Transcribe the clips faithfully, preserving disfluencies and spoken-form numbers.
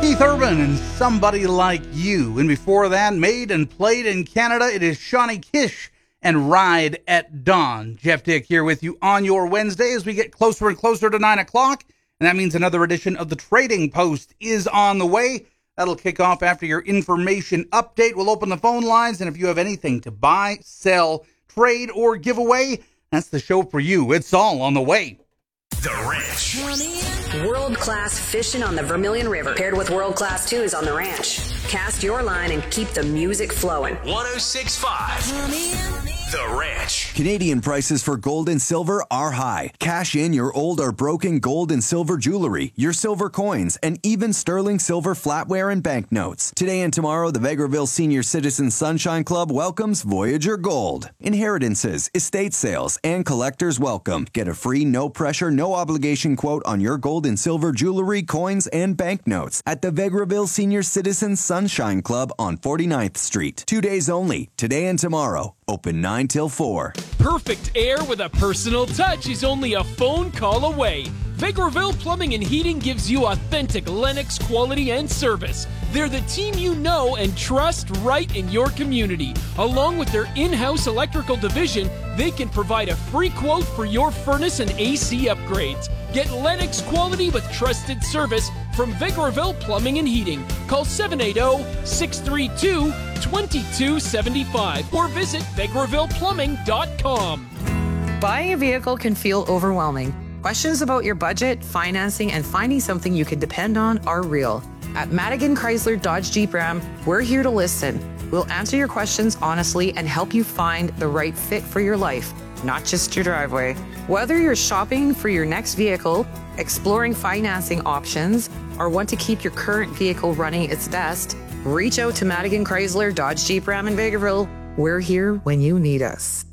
Keith Urban and Somebody Like You. And before that, made and played in Canada, it is Shawnee Kish and Ride at Dawn. Jeff Dick here with you on your Wednesday as we get closer and closer to nine o'clock. And that means another edition of the Trading Post is on the way. That'll kick off after your information update. We'll open the phone lines, and if you have anything to buy, sell, trade, or give away, that's the show for you. It's all on the way. The Ranch. World-class fishing on the Vermilion River, paired with world-class tunes on the ranch. Cast your line and keep the music flowing. one oh six point five. The Ranch. Canadian prices for gold and silver are high. Cash in your old or broken gold and silver jewelry, your silver coins, and even sterling silver flatware and banknotes. Today and tomorrow, the Vegreville Senior Citizen Sunshine Club welcomes Voyager Gold. Inheritances, estate sales, and collectors welcome. Get a free, no-pressure, no-obligation quote on your gold and silver jewelry, coins, and banknotes at the Vegreville Senior Citizen Sunshine Club on forty-ninth Street. Two days only, today and tomorrow. Open nine till four. Perfect air with a personal touch is only a phone call away. Vegreville Plumbing and Heating gives you authentic Lennox quality and service. They're the team you know and trust right in your community. Along with their in-house electrical division, they can provide a free quote for your furnace and A C upgrades. Get Lennox quality with trusted service from Vegreville Plumbing and Heating. Call seven eight zero, six three two, two two seven five or visit vegreville plumbing dot com. Buying a vehicle can feel overwhelming. Questions about your budget, financing, and finding something you can depend on are real. At Madigan Chrysler Dodge Jeep Ram, we're here to listen. We'll answer your questions honestly and help you find the right fit for your life, not just your driveway. Whether you're shopping for your next vehicle, exploring financing options, or want to keep your current vehicle running its best, reach out to Madigan Chrysler Dodge Jeep Ram in Vegreville. We're here when you need us.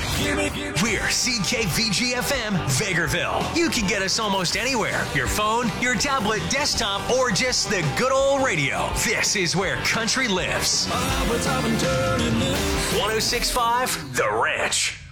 We're C K V G F M Vegreville. You can get us almost anywhere. Your phone, your tablet, desktop, or just the good old radio. This is where country lives. one oh six point five The Ranch.